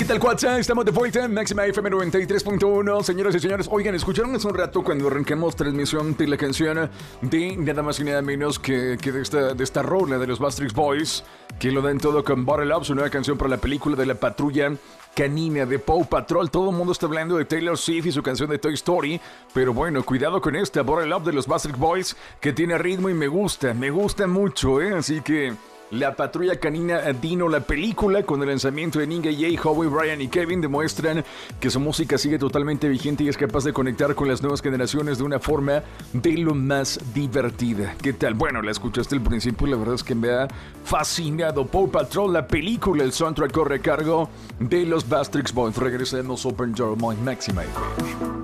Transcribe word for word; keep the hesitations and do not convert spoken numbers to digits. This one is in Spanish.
¿Qué tal, WhatsApp? Estamos de vuelta en Máxima F M noventa y tres punto uno. Señoras y señores, oigan, escucharon hace un rato cuando arrancamos transmisión de la canción de nada más y nada menos que, que de, esta, de esta rola de los Backstreet Boys, que lo dan todo con Bottle Up, su nueva canción para la película de la patrulla canina de Paw Patrol. Todo el mundo está hablando de Taylor Swift y su canción de Toy Story, pero bueno, cuidado con esta Bottle Up de los Backstreet Boys, que tiene ritmo y me gusta, me gusta mucho, ¿eh? Así que la patrulla canina Dino, la película, con el lanzamiento de Ninja Jay, Howie, Brian y Kevin, demuestran que su música sigue totalmente vigente y es capaz de conectar con las nuevas generaciones de una forma de lo más divertida. ¿Qué tal? Bueno, la escuchaste al principio y la verdad es que me ha fascinado. Paw Patrol, la película, el soundtrack corre a cargo de los Backstreet Boys. Regresemos Open Your Mind, Máxima F M.